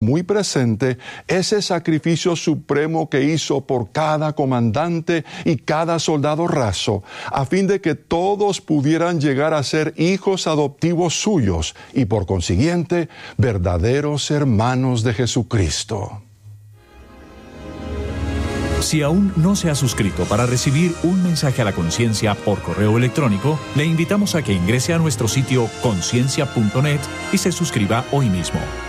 muy presente ese sacrificio supremo que hizo por cada comandante y cada soldado raso, a fin de que todos pudieran llegar a ser hijos adoptivos suyos y por consiguiente verdaderos hermanos de Jesucristo. Si aún no se ha suscrito para recibir un mensaje a la conciencia por correo electrónico, le invitamos a que ingrese a nuestro sitio conciencia.net y se suscriba hoy mismo.